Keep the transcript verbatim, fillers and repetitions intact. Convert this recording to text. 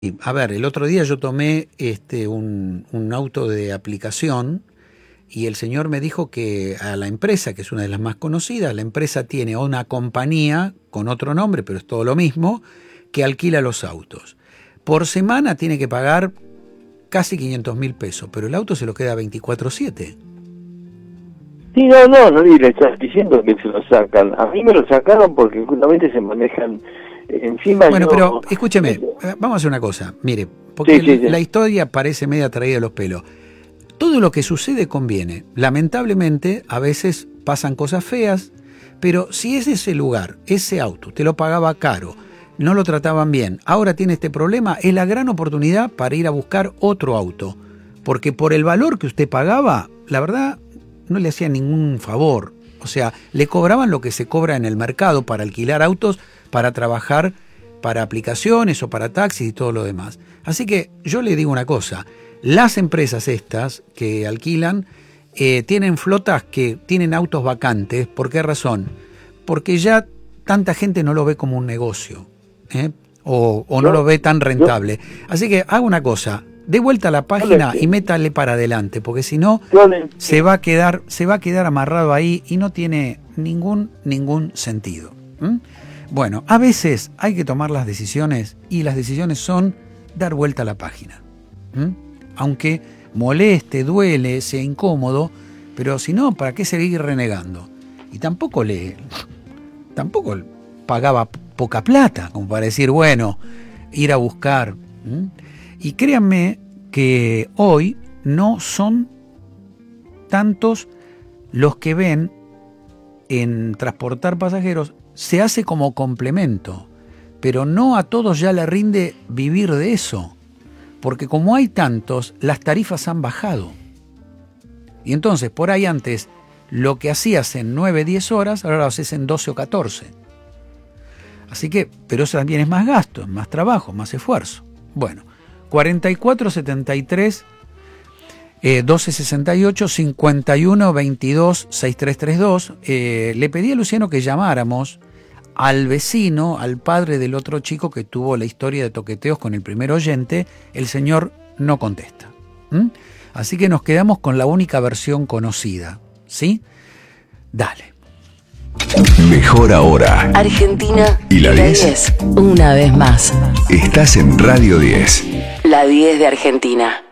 Y, a ver, el otro día yo tomé este un, un auto de aplicación y el señor me dijo que a la empresa, que es una de las más conocidas, la empresa tiene una compañía con otro nombre, pero es todo lo mismo, que alquila los autos. Por semana tiene que pagar casi quinientos mil pesos, pero el auto se lo queda veinticuatro siete. Sí, no, no, no, y le estás diciendo que se lo sacan. A mí me lo sacaron porque justamente se manejan encima. Bueno, yo, pero escúcheme, vamos a hacer una cosa. Mire, porque sí, sí, sí. la historia parece media traída de los pelos. Todo lo que sucede conviene. Lamentablemente, a veces pasan cosas feas, pero si es ese lugar, ese auto, te lo pagaba caro, no lo trataban bien, ahora tiene este problema, es la gran oportunidad para ir a buscar otro auto. Porque por el valor que usted pagaba, la verdad, no le hacía ningún favor. O sea, le cobraban lo que se cobra en el mercado para alquilar autos, para trabajar para aplicaciones o para taxis y todo lo demás. Así que yo le digo una cosa, las empresas estas que alquilan eh, tienen flotas que tienen autos vacantes. ¿Por qué razón? Porque ya tanta gente no lo ve como un negocio, ¿eh? o, o no yo, lo ve tan rentable. Yo, Así que haga una cosa, dé vuelta a la página y métale para adelante, porque si no se va a quedar, se va a quedar amarrado ahí y no tiene ningún, ningún sentido. ¿Mm? Bueno, a veces hay que tomar las decisiones y las decisiones son dar vuelta a la página. ¿Mm? Aunque moleste, duele, sea incómodo, pero si no, ¿para qué seguir renegando? Y tampoco le, tampoco pagaba poca plata, como para decir, bueno, ir a buscar. ¿Mm? Y créanme que hoy no son tantos los que ven en transportar pasajeros, se hace como complemento, pero no a todos ya le rinde vivir de eso, porque como hay tantos, las tarifas han bajado. Y entonces, por ahí antes, lo que hacías en nueve, diez horas, ahora lo haces en doce o catorce. Así que, pero eso también es más gasto, más trabajo, más esfuerzo. Bueno, cuarenta y cuatro setenta y tres, eh, doce sesenta y ocho, cincuenta y uno veintidós, sesenta y tres treinta y dos. Eh, le pedí a Luciano que llamáramos al vecino, al padre del otro chico que tuvo la historia de toqueteos con el primer oyente. El señor no contesta. ¿Mm? Así que nos quedamos con la única versión conocida. ¿Sí? Dale. Mejor ahora. Argentina y la diez. Una vez más. Estás en Radio diez. La diez de Argentina.